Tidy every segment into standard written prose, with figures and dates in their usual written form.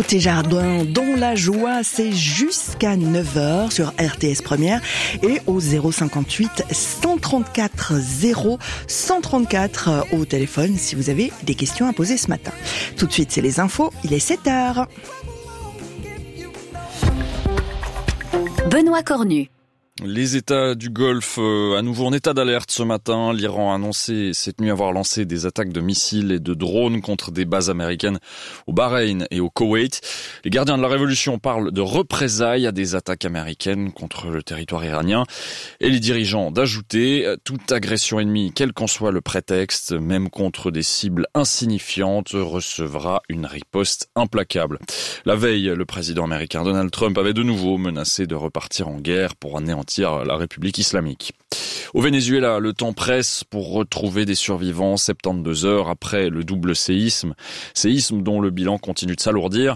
Côté jardin, dont la joie, c'est jusqu'à 9h sur RTS Première et au 058 134 0 134 au téléphone si vous avez des questions à poser ce matin. Tout de suite, c'est les infos, il est 7h. Benoît Cornu. Les États du Golfe à nouveau en état d'alerte ce matin. L'Iran a annoncé cette nuit avoir lancé des attaques de missiles et de drones contre des bases américaines au Bahreïn et au Koweït. Les gardiens de la révolution parlent de représailles à des attaques américaines contre le territoire iranien. Et les dirigeants d'ajouter toute agression ennemie, quel qu'en soit le prétexte, même contre des cibles insignifiantes, recevra une riposte implacable. La veille, le président américain Donald Trump avait de nouveau menacé de repartir en guerre pour anéantir la République islamique. Au Venezuela, le temps presse pour retrouver des survivants 72 heures après le double séisme dont le bilan continue de s'alourdir.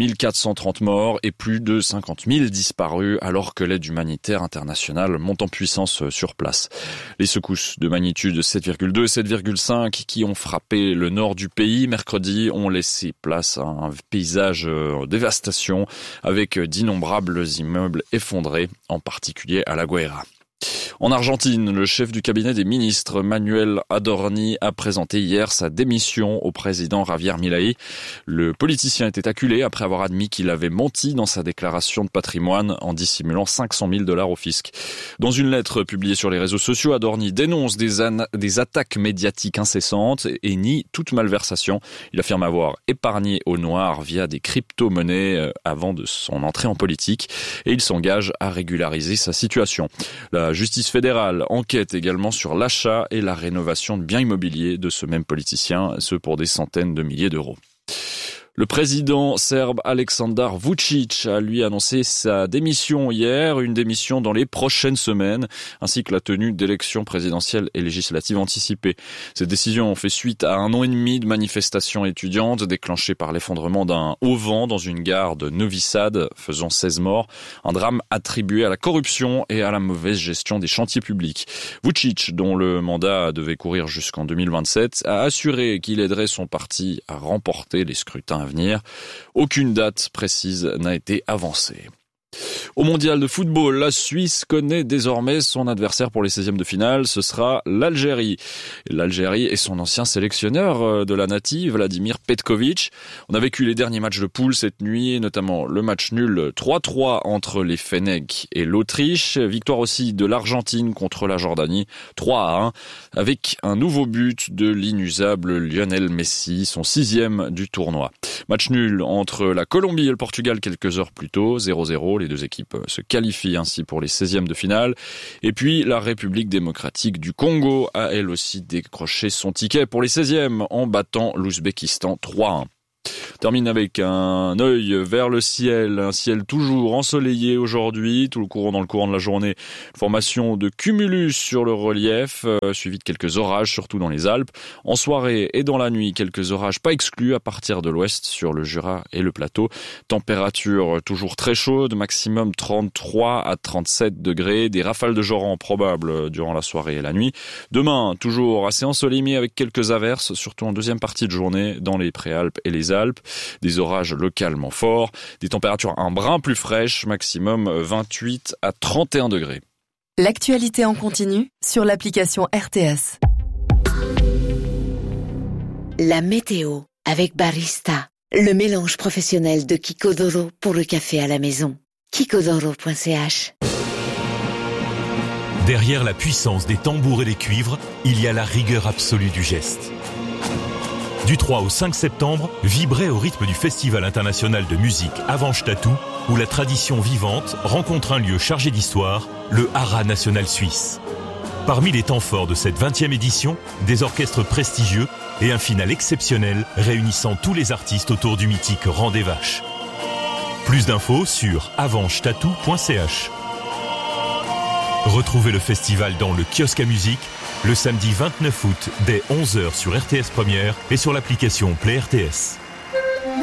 1430 morts et plus de 50 000 disparus alors que l'aide humanitaire internationale monte en puissance sur place. Les secousses de magnitude 7,2 et 7,5 qui ont frappé le nord du pays mercredi ont laissé place à un paysage en dévastation avec d'innombrables immeubles effondrés, en particulier à La Guaira. En Argentine, le chef du cabinet des ministres, Manuel Adorni, a présenté hier sa démission au président Javier Milei. Le politicien était acculé après avoir admis qu'il avait menti dans sa déclaration de patrimoine en dissimulant $500 000 au fisc. Dans une lettre publiée sur les réseaux sociaux, Adorni dénonce des attaques médiatiques incessantes et nie toute malversation. Il affirme avoir épargné au noir via des crypto-monnaies avant de son entrée en politique et il s'engage à régulariser sa situation. La justice fédérale enquête également sur l'achat et la rénovation de biens immobiliers de ce même politicien, ce pour des centaines de milliers d'euros. Le président serbe Aleksandar Vučić a lui annoncé sa démission hier, une démission dans les prochaines semaines, ainsi que la tenue d'élections présidentielles et législatives anticipées. Cette décision fait suite à 1 an et demi de manifestations étudiantes déclenchées par l'effondrement d'un auvent dans une gare de Novi Sad, faisant 16 morts. Un drame attribué à la corruption et à la mauvaise gestion des chantiers publics. Vučić, dont le mandat devait courir jusqu'en 2027, a assuré qu'il aiderait son parti à remporter les scrutins à venir. Aucune date précise n'a été avancée. Au mondial de football, la Suisse connaît désormais son adversaire pour les 16e de finale, ce sera l'Algérie. L'Algérie et son ancien sélectionneur de la native, Vladimir Petković. On a vécu les derniers matchs de poule cette nuit, notamment le match nul 3-3 entre les Fennecs et l'Autriche. Victoire aussi de l'Argentine contre la Jordanie, 3-1, avec un nouveau but de l'inusable Lionel Messi, son 6e du tournoi. Match nul entre la Colombie et le Portugal quelques heures plus tôt, 0-0. Les deux équipes se qualifient ainsi pour les 16e de finale. Et puis, la République démocratique du Congo a elle aussi décroché son ticket pour les 16e en battant l'Ouzbékistan 3-1. Termine avec un œil vers le ciel, un ciel toujours ensoleillé aujourd'hui, dans le courant de la journée, formation de cumulus sur le relief, suivi de quelques orages, surtout dans les Alpes. En soirée et dans la nuit, quelques orages pas exclus à partir de l'ouest sur le Jura et le plateau. Température toujours très chaude, maximum 33 à 37 degrés, des rafales de joran probables durant la soirée et la nuit. Demain, toujours assez ensoleillé avec quelques averses, surtout en deuxième partie de journée dans les Préalpes et les Alpes. Des orages localement forts, des températures un brin plus fraîches, maximum 28 à 31 degrés. L'actualité en continu sur l'application RTS. La météo avec Barista, le mélange professionnel de Kikodoro pour le café à la maison. Kikodoro.ch. Derrière la puissance des tambours et des cuivres, il y a la rigueur absolue du geste. Du 3 au 5 septembre, vibrez au rythme du Festival international de musique Avanche Tattoo, où la tradition vivante rencontre un lieu chargé d'histoire, le Haras national suisse. Parmi les temps forts de cette 20e édition, des orchestres prestigieux et un final exceptionnel réunissant tous les artistes autour du mythique Rang des Vaches. Plus d'infos sur avancetattoo.ch. Retrouvez le festival dans le kiosque à musique le samedi 29 août dès 11h sur RTS Première et sur l'application Play RTS.